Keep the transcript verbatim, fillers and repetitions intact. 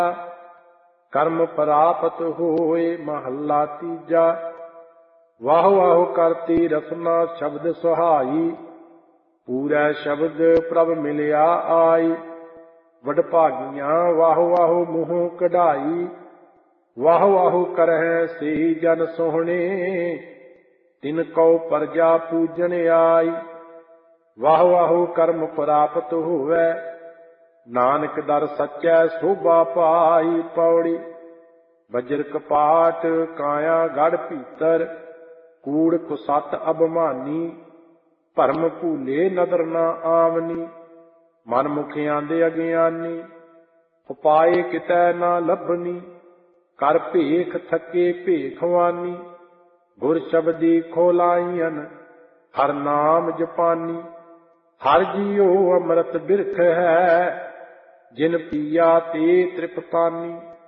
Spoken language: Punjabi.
ਕਰਮ ਪ੍ਰਾਪਤ ਹੋਏ ਮਹੱਲਾ ਤੀਜਾ। ਵਾਹ ਵਾਹ ਕਰਤੀ ਰਸਨਾ ਸ਼ਬਦ ਸੁਹਾਈ, ਪੂਰਾ ਸ਼ਬਦ ਪ੍ਰਭ ਮਿਲਿਆ ਆਈ। ਵਡਭਾਗੀਆਂ ਵਾਹ ਵਾਹ ਮੂੰਹ ਕਢਾਈ, ਵਾਹ ਵਾਹ ਕਰਹਿ ਸੇ ਜਨ ਸੋਹਣੇ, ਤਿਨ ਕਉ ਪਰਜਾ ਪੂਜਨ ਆਈ। ਵਾਹ ਵਾਹ ਕਰਮ ਪ੍ਰਾਪਤ ਹੋਵੈ, ਨਾਨਕ ਦਰ ਸੱਚੈ ਸੋਭਾ ਪਾਈ। ਪੌੜੀ। ਬਜਰ ਕਪਾਟ ਕਾਇਆ ਗੜ ਭੀਤਰ, ਕੂੜ ਕੁਸਤ ਅਭਿਮਾਨੀ, ਭਰਮ ਭੂਲੇ ਨਦਰ ਨਾ ਆਵਨੀ। ਮਨ ਮੁਖਿਆਂ ਦੇ ਅਗਿਆਨੀ, ਉਪਾਏ ਕਿਤੈ ਨਾ ਲੱਭਨੀ, ਕਰ ਭੇਖ ਥੱਕੇ ਭੇਖਵਾਨੀ। ਗੁਰ ਸ਼ਬਦੀ ਖੋਲਾਈਅਨ, ਹਰ ਨਾਮ ਜਪਾਨੀ। ਹਰ ਜੀਉ ਅੰਮ੍ਰਿਤ ਬਿਰਖ ਹੈ, ਜਿਨ ਪੀਆ ਤੇ ਤ੍ਰਿਪਤਾਨੀ।